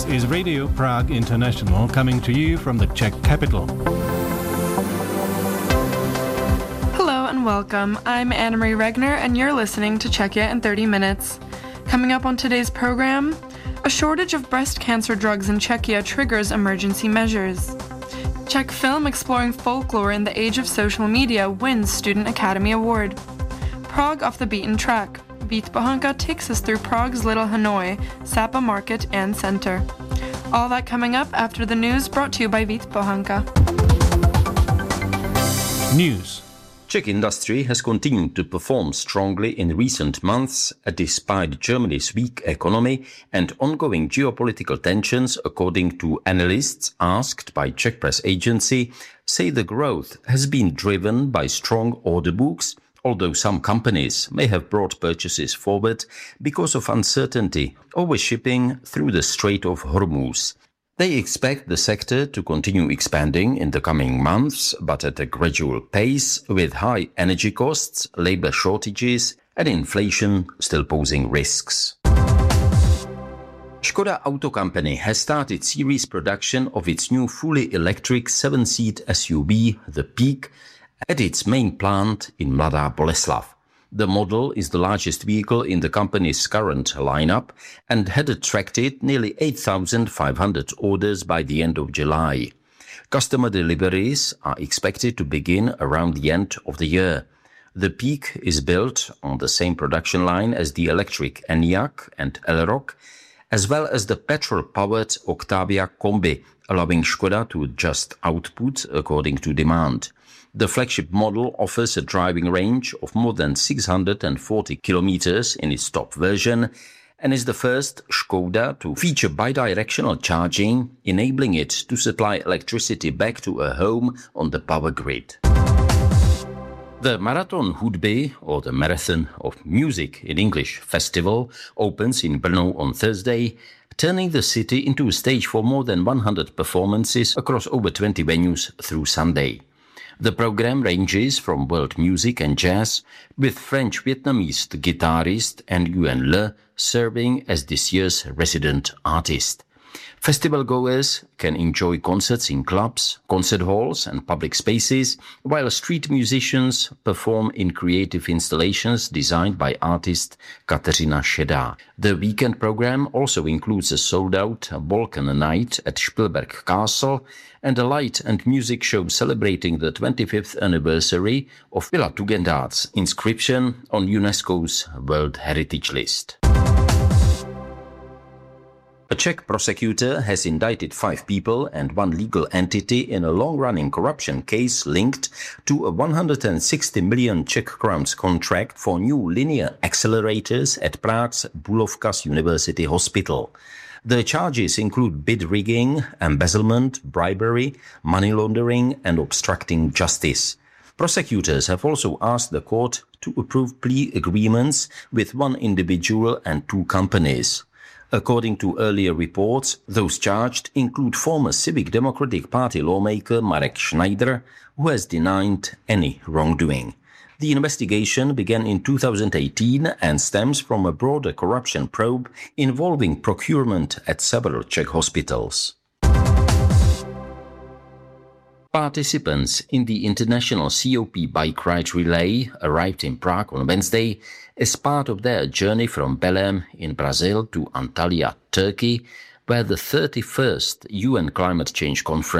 is Radio Prague International, coming to you from the Czech capital. Hello and welcome. I'm Anna-Marie Regner and you're listening to Czechia in 30 minutes. Coming up on today's program, a shortage of breast cancer drugs in Czechia triggers emergency measures. Czech film exploring folklore in the age of social media wins Student Academy Award. Prague off the beaten track. Vít Bohanka takes us through Prague's Little Hanoi, Sapa Market and Center. All that coming up after the news, brought to you by Vít Bohanka. News. Czech industry has continued to perform strongly in recent months, despite Germany's weak economy and ongoing geopolitical tensions, according to analysts asked by Czech press agency, say the growth has been driven by strong order books, although some companies may have brought purchases forward because of uncertainty over shipping through the Strait of Hormuz. They expect the sector to continue expanding in the coming months, but at a gradual pace, with high energy costs, labor shortages, and inflation still posing risks. Škoda Auto Company has started series production of its new fully electric 7-seat SUV, the Peak, at its main plant in Mladá Boleslav. The model is the largest vehicle in the company's current lineup and had attracted nearly 8,500 orders by the end of July. Customer deliveries are expected to begin around the end of the year. The Peak is built on the same production line as the electric Enyaq and Elroq, as well as the petrol-powered Octavia Combi, allowing Škoda to adjust output according to demand. The flagship model offers a driving range of more than 640 kilometers in its top version and is the first Škoda to feature bidirectional charging, enabling it to supply electricity back to a home on the power grid. The Marathon Hudby, or the Marathon of Music in English festival, opens in Brno on Thursday, turning the city into a stage for more than 100 performances across over 20 venues through Sunday. The program ranges from world music and jazz, with French-Vietnamese guitarist Nguyen Le serving as this year's resident artist. Festival goers can enjoy concerts in clubs, concert halls and public spaces, while street musicians perform in creative installations designed by artist Kateřina Šedá. The weekend program also includes a sold-out Balkan night at Spielberg Castle and a light and music show celebrating the 25th anniversary of Villa Tugendhat's inscription on UNESCO's World Heritage List. A Czech prosecutor has indicted 5 people and 1 legal entity in a long-running corruption case linked to a 160 million Czech crowns contract for new linear accelerators at Prague's Bulovka University Hospital. The charges include bid rigging, embezzlement, bribery, money laundering and obstructing justice. Prosecutors have also asked the court to approve plea agreements with 1 individual and 2 companies. According to earlier reports, those charged include former Civic Democratic Party lawmaker Marek Schneider, who has denied any wrongdoing. The investigation began in 2018 and stems from a broader corruption probe involving procurement at several Czech hospitals. Participants in the International COP Bike Ride Relay arrived in Prague on Wednesday as part of their journey from Belém in Brazil to Antalya, Turkey, where the 31st UN Climate Change Conference